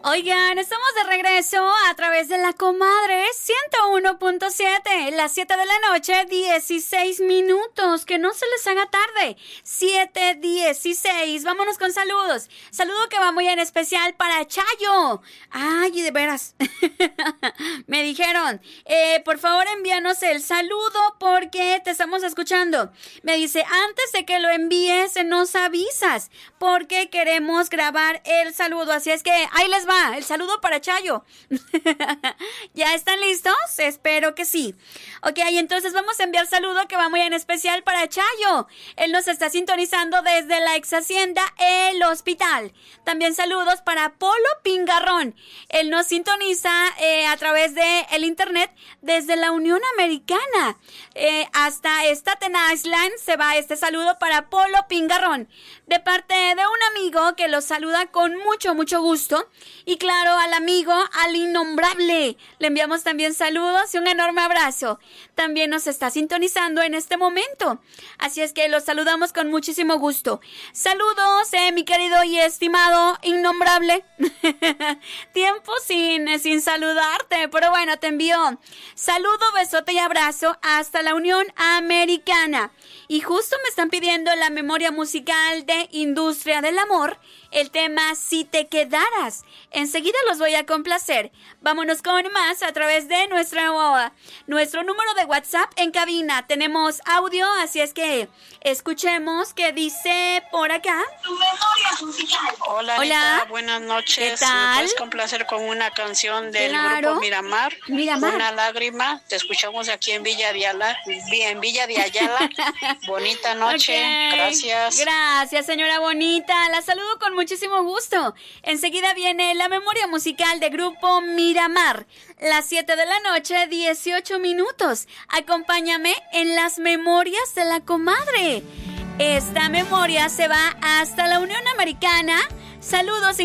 Oigan, estamos de regreso a través de La Comadre 101.7, las 7 de la noche, 16 minutos, que no se les haga tarde, 7:16, vámonos con saludos. Saludo que va muy en especial para Chayo. Ay, de veras, me dijeron, por favor envíanos el saludo porque te estamos escuchando. Me dice, antes de que lo envíes nos avisas porque queremos grabar el saludo, así es que ahí les va. El saludo para Chayo. ¿Ya están listos? Espero que sí. Ok, entonces vamos a enviar saludo que va muy en especial para Chayo. Él nos está sintonizando desde la ex hacienda El Hospital. También saludos para Polo Pingarrón. Él nos sintoniza a través de el internet desde la Unión Americana. Hasta Staten Island se va este saludo para Polo Pingarrón. De parte de un amigo que los saluda con mucho gusto. Y claro, al amigo, al innombrable, le enviamos también saludos y un enorme abrazo. También nos está sintonizando en este momento. Así es que los saludamos con muchísimo gusto. Saludos, mi querido y estimado innombrable. Tiempo sin saludarte, pero bueno, te envío saludo, besote y abrazo hasta la Unión Americana. Y justo me están pidiendo la memoria musical de Industria del Amor, el tema Si te quedaras. Enseguida los voy a complacer. Vámonos con más a través de nuestro número de WhatsApp en cabina. Tenemos audio, así es que escuchemos qué dice por acá. Hola, Anita, buenas noches. ¿Qué tal? ¿Me puedes complacer con una canción del grupo Miramar? Una lágrima. Te escuchamos aquí en Villa de Ayala. Bonita noche. Okay. Gracias. Gracias, señora bonita. La saludo con muchísimo gusto. Enseguida viene la memoria musical de grupo Miramar. Las 7 de la noche, 18 minutos. Acompáñame en las memorias de La Comadre. Esta memoria se va hasta la Unión Americana. Saludos.